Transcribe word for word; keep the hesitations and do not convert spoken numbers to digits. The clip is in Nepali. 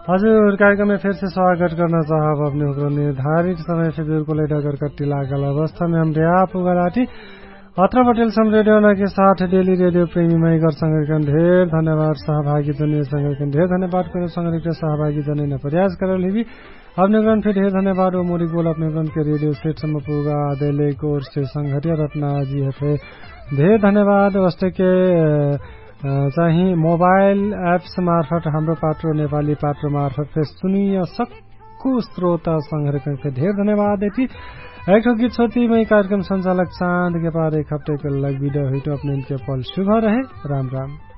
हजुर कार्यक्रम में फिर से स्वागत करना चाहब अपने निर्धारित समय से बिल्कुल डगर कट्टी लागल अवस्था में हम आप उगलाटी अत्र पटेल सम रेडियो के साथ डेली रेडियो प्रेमी मईगर संगठन ढेर धन्यवाद सहभागी जन संगठन ढेर धन्यवाद करो संगठन सहभागी जन ने प्रयास करल ही अपने ग्रंथ फिर ढेर धन्यवाद वो मोरी बोल अपने ग्रंथ के रेडियो सेट सम्म पुगा देले को से संघटिया रत्ना जी है ढेर धन्यवाद वस्ते के चाहिँ मोबाइल एप्स मार्फत हाम्रो पात्रो नेपाली पात्रो मार्फत सुनिय सक्कु श्रोता संघर्षण के ढेर धन्यवाद देती एक गीत छोटी में कार्यक्रम संचालक चांद के पार एक हफ्ते के लग वीडियो हुई तो अपने इनके पल शुभ रहे राम राम।